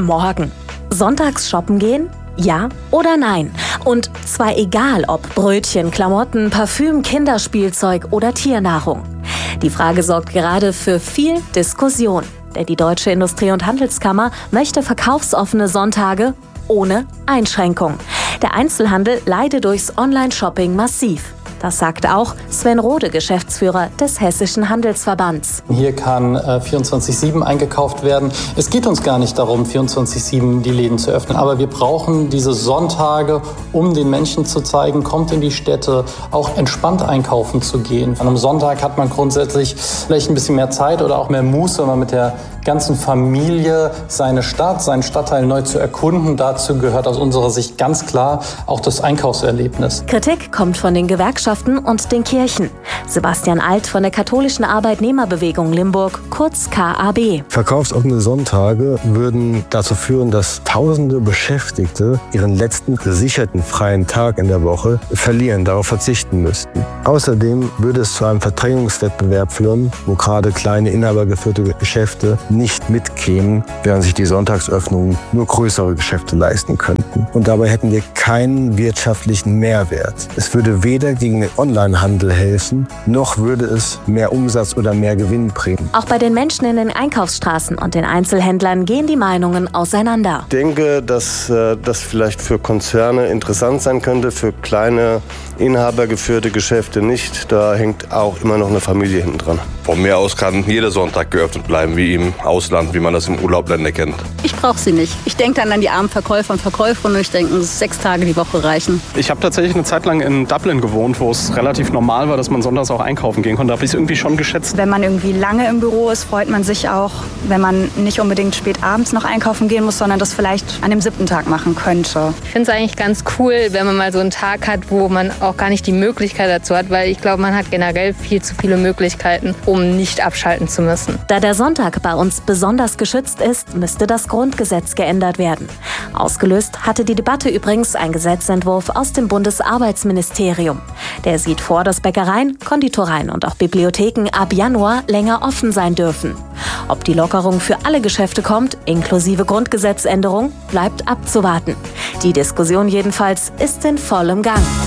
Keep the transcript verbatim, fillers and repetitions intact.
Morgen. Sonntags shoppen gehen? Ja oder nein? Und zwar egal, ob Brötchen, Klamotten, Parfüm, Kinderspielzeug oder Tiernahrung. Die Frage sorgt gerade für viel Diskussion. Denn die Deutsche Industrie- und Handelskammer möchte verkaufsoffene Sonntage ohne Einschränkung. Der Einzelhandel leide durchs Online-Shopping massiv. Das sagt auch Sven Rode, Geschäftsführer des Hessischen Handelsverbands. Hier kann äh, vierundzwanzig sieben eingekauft werden. Es geht uns gar nicht darum, vierundzwanzig sieben die Läden zu öffnen. Aber wir brauchen diese Sonntage, um den Menschen zu zeigen, kommt in die Städte, auch entspannt einkaufen zu gehen. An einem Sonntag hat man grundsätzlich vielleicht ein bisschen mehr Zeit oder auch mehr Muße, wenn man mit der ganzen Familie seine Stadt, seinen Stadtteil neu zu erkunden. Dazu gehört aus unserer Sicht ganz klar auch das Einkaufserlebnis. Kritik kommt von den Gewerkschaften und den Kirchen. Sebastian Alt von der katholischen Arbeitnehmerbewegung Limburg, kurz K A B. Verkaufsoffene Sonntage würden dazu führen, dass tausende Beschäftigte ihren letzten gesicherten freien Tag in der Woche verlieren, darauf verzichten müssten. Außerdem würde es zu einem Verdrängungswettbewerb führen, wo gerade kleine inhabergeführte Geschäfte nicht mitkämen, während sich die Sonntagsöffnungen nur größere Geschäfte leisten könnten. Und dabei hätten wir keinen wirtschaftlichen Mehrwert. Es würde weder gegen den Onlinehandel helfen, noch würde es mehr Umsatz oder mehr Gewinn bringen. Auch bei den Menschen in den Einkaufsstraßen und den Einzelhändlern gehen die Meinungen auseinander. Ich denke, dass äh, das vielleicht für Konzerne interessant sein könnte, für kleine inhabergeführte Geschäfte nicht. Da hängt auch immer noch eine Familie hinten dran. Von mir aus kann jeder Sonntag geöffnet bleiben, wie im Ausland, wie man das im Urlaubländer kennt. Ich brauche sie nicht. Ich denke dann an die armen Verkäufer und Verkäuferinnen und ich denke, dass sechs Tage die Woche reichen. Ich habe tatsächlich eine Zeit lang in Dublin gewohnt, wo es relativ normal war, dass man sonntags auch einkaufen gehen konnte. Da habe ich es irgendwie schon geschätzt. Wenn man irgendwie lange im Büro ist, freut man sich auch, wenn man nicht unbedingt spät abends noch einkaufen gehen muss, sondern das vielleicht an dem siebten Tag machen könnte. Ich finde es eigentlich ganz cool, wenn man mal so einen Tag hat, wo man auch gar nicht die Möglichkeit dazu hat, weil ich glaube, man hat generell viel zu viele Möglichkeiten, um nicht abschalten zu müssen. Da der Sonntag bei uns besonders geschützt ist, müsste das Grundgesetz geändert werden. Ausgelöst hatte die Debatte übrigens ein Gesetzentwurf aus dem Bundesarbeitsministerium. Der sieht vor, dass Bäckereien, Konditoreien und auch Bibliotheken ab Januar länger offen sein dürfen. Ob die Lockerung für alle Geschäfte kommt, inklusive Grundgesetzänderung, bleibt abzuwarten. Die Diskussion jedenfalls ist in vollem Gang.